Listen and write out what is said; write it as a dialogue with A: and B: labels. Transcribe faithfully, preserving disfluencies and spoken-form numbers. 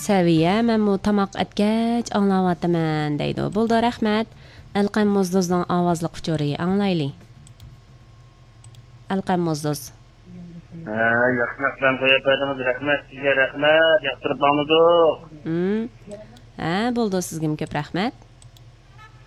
A: Saviya, men bu tamoq etgach anglayapman deydi. Bo'ldi, rahmat. Alqam Muzduzning ovozli quchuri anglayli. Alqam Muzduz.
B: Ha, rahmat, ben qo'yapman, rahmat, sizga rahmat, yoqtirib olmadik.
A: Hmm. Ha, bo'ldi, sizga ko'p rahmat.